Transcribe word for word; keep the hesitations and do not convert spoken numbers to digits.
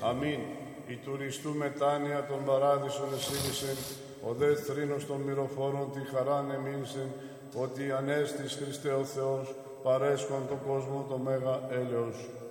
Αμήν. Η τουριστού μετάνοια των παράδεισων εσύλισεν, ο δε θρήνος των μυροφόρων τη χαράν εμήνσεν, ότι ανέστης Χριστέ ο Θεός, παρέσχον τον κόσμο το μέγα έλεος.